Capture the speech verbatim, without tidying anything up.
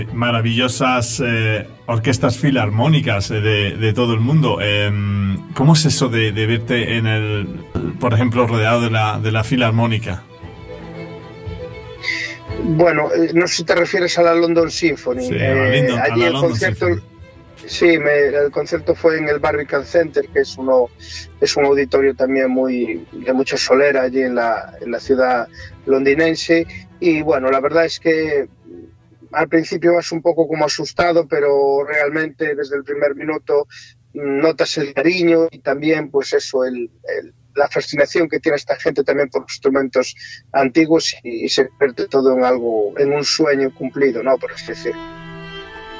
maravillosas eh, orquestas filarmónicas eh, de, de todo el mundo. Eh, ¿Cómo es eso de, de verte en el, por ejemplo, rodeado de la, de la filarmónica? Bueno, no sé si te refieres a la London Symphony. Sí, eh, London, allí el London concierto, Symphony. sí, me, el concierto fue en el Barbican Center, que es uno, es un auditorio también muy de mucha solera allí en la, en la ciudad londinense. Y bueno, la verdad es que al principio vas un poco como asustado, pero realmente desde el primer minuto notas el cariño y también, pues eso, el, el la fascinación que tiene esta gente también por los instrumentos antiguos, y, y se convierte todo en algo, en un sueño cumplido, ¿no? Por así decirlo.